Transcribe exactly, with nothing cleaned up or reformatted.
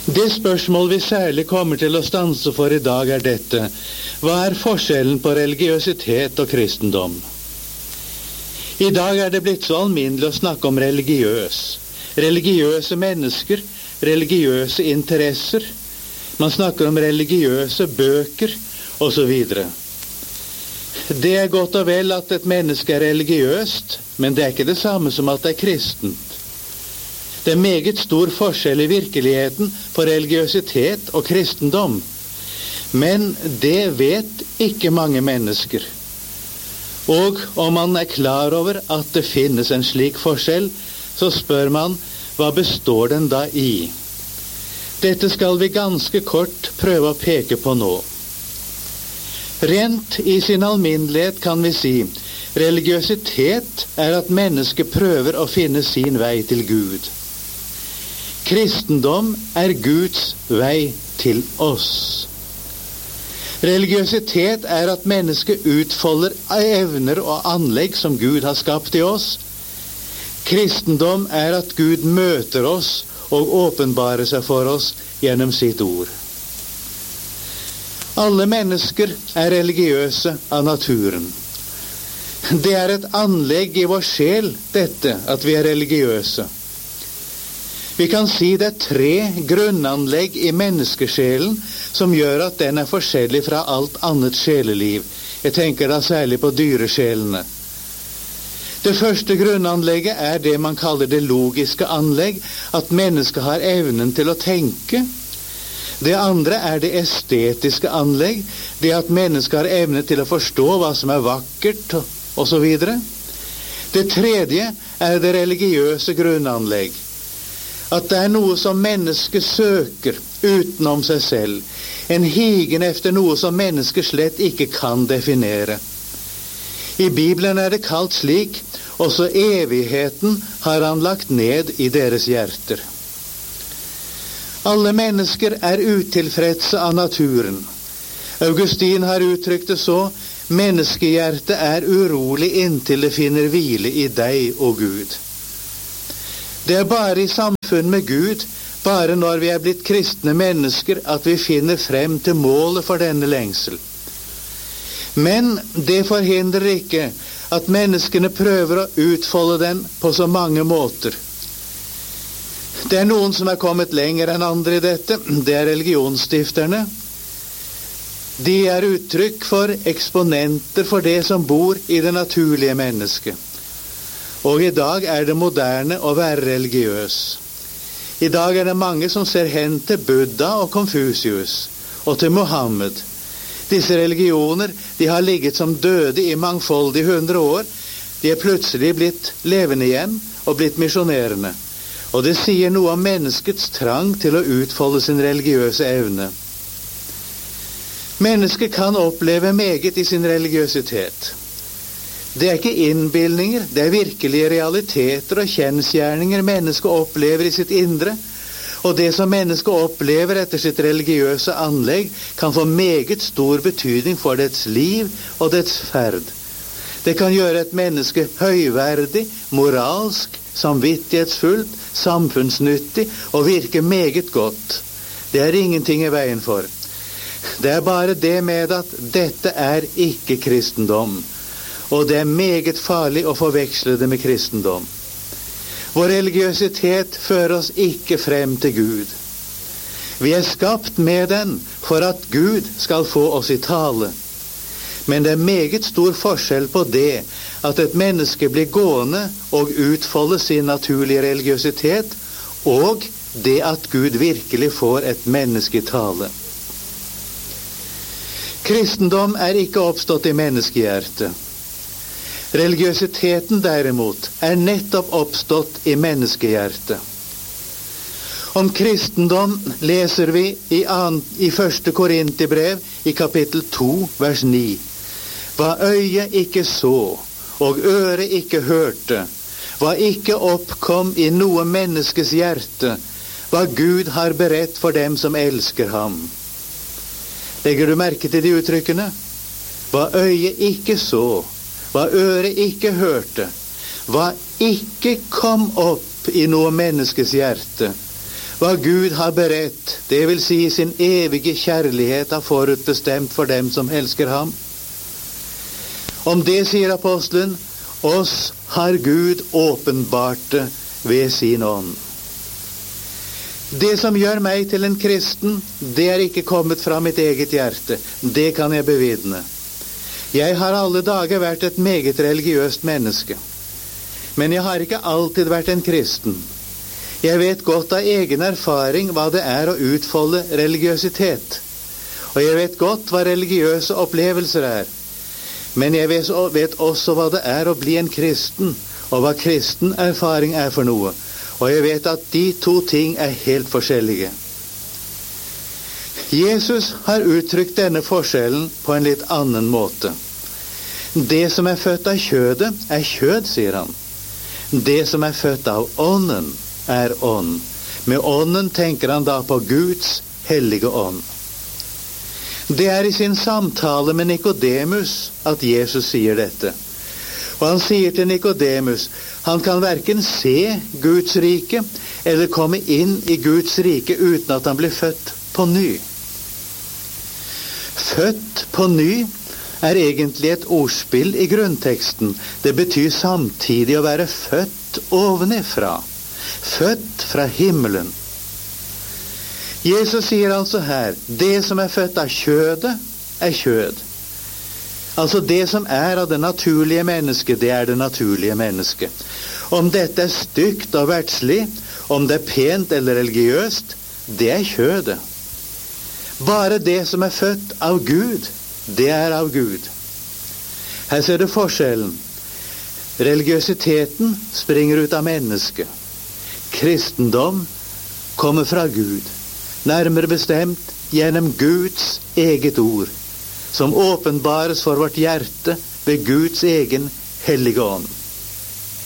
Det spørsmål vi særlig kommer til å stanse for i dag er dette: hva er forskjellen på religiøsitet og kristendom? I dag er det blitt så alminnelig å snakke om religiøs. Religiøse mennesker, religiøse interesser. Man snakker om religiøse bøker, og så videre. Det er godt og vel at et menneske er religiøst, men det er ikke det samme som at det er kristent. Det er meget stor forskjell i virkeligheten på religiøsitet og kristendom. Men det vet ikke mange mennesker. Og om man er klar over at det finnes en slik forskjell, så spør man, hva består den da i? Dette skal vi ganske kort prøve å peke på nå. Rent i sin alminnelighet kan vi si, religiøsitet er at mennesket prøver å finne sin vei til Gud. Kristendom er Guds vei til oss. Religiøsitet er at mennesket utfolder evner og anlegg som Gud har skapt i oss. Kristendom er at Gud møter oss og åpenbarer seg for oss gjennom sitt ord. Alle mennesker er religiøse av naturen. Det er et anlegg i vår sjel, dette, at vi er religiøse. Vi kan si det er tre grunnanlegg i menneskesjelen som gjør at den er forskjellig fra alt annet sjeleliv. Jeg tenker da særlig på dyresjelene. Det første grunnanlegget er det man kaller det logiske anlegg, at mennesket har evnen til å tenke. Det andre er det estetiske anlegg, det at mennesket har evne til å forstå hva som er vakkert, og så videre. Det tredje er det religiøse grunnanlegg. At det er noe som mennesket søker utenom seg selv, en higen efter noe som mennesket slett ikke kan definere. I Bibelen er det kalt slik, også evigheten har han lagt ned i deres hjerter. Alle mennesker er utilfredse av naturen. Augustin har uttrykt det så: menneskehjertet er urolig inntil det finner hvile i deg, o Gud. Det er bare i samfunn med Gud, bare når vi er blitt kristne mennesker, at vi finner frem til målet for denne lengsel. Men det forhindrer ikke at menneskene prøver å utfolde den på så mange måter. Det er noen som er kommet lenger enn andre i dette. Det er religionsstifterne. De er uttrykk for eksponenter for det som bor i det naturlige mennesket. Og i dag er det moderne å være religiøs. I dag er det mange som ser hen til Buddha og Konfusius, og til Mohammed. Disse religioner, de har ligget som døde i mangfoldige hundre år. De er plutselig blitt levende igjen og blitt misjonerende. Og det sier noe om menneskets trang til å utfolde sin religiøse evne. Mennesket kan oppleve meget i sin religiøsitet. Det er ikke innbildninger, det er virkelige realiteter og kjensgjerninger mennesket opplever i sitt indre, og det som mennesket opplever etter sitt religiøse anlegg kan få meget stor betydning for dets liv og dets ferd. Det kan gjøre et menneske høyverdig, moralsk, samvittighetsfullt, samfunnsnyttig og virke meget godt. Det er ingenting i veien for. Det er bare det med at dette er ikke kristendom. Og det er meget farlig å forveksle det med kristendom. Vår religiøsitet fører oss ikke frem til Gud. Vi er skapt med den for at Gud skal få oss i tale. Men det er meget stor forskjell på det at et menneske blir gående og utfolde sin naturlige religiøsitet, og det at Gud virkelig får et menneske i tale. Kristendom er ikke oppstått i menneskehjertet. Religiøsiteten derimot er nettopp oppstått i menneskehjertet. Om kristendom leser vi i, an, i første Korinterbrev i kapittel to, vers ni. Hva øyet ikke så, og øret ikke hørte, hva ikke oppkom i noe menneskes hjerte, hva Gud har beredt for dem som elsker ham. Legger du merke til de uttrykkene? Hva øyet ikke så, hva øret ikke hørte, hva ikke kom opp i noe menneskes hjerte, Hva Gud har beredt, det vil si sin evige kjærlighet har forutbestemt for dem som elsker ham. Om det sier apostelen, oss har Gud åpenbart det ved sin ånd. Det som gjør meg til en kristen, det er ikke kommet fra mitt eget hjerte. Det kan jeg bevidne. Jeg har alle dager vært et meget religiøst menneske. Men jeg har ikke alltid vært en kristen. Jeg vet godt av egen erfaring hva det er å utfolde religiøsitet. Og jeg vet godt hva religiøse opplevelser er. Men jeg vet også hva det er å bli en kristen, og hva kristen erfaring er for noe. Og jeg vet at de to ting er helt forskjellige. Jesus har uttrykt denne forskjellen på en litt annen måte. Det som er født av kjødet, er kjød, sier han. Det som er født av ånden, er ånd. Med ånden tenker han da på Guds hellige ånd. Det er i sin samtale med Nikodemus at Jesus sier dette. Og han sier til Nikodemus, han kan hverken se Guds rike eller komme inn i Guds rike uten at han blir født på ny. Født på ny er egentlig et ordspill i grunnteksten. Det betyr samtidig å være født ovenifra. Født fra himmelen. Jesus sier altså her, det som er født av kjødet, er kjød. Altså det som er av det naturlige mennesket, det er det naturlige mennesket. Om dette er stygt og verdslig, om det er pent eller religiøst, det er kjødet. Bare det som er født av Gud, det er av Gud. Her ser du forskjellen. Religiøsiteten springer ut av mennesket. Kristendom kommer fra Gud. Nærmere bestemt gjennom Guds eget ord, som åpenbares for vårt hjerte ved Guds egen hellige ånd.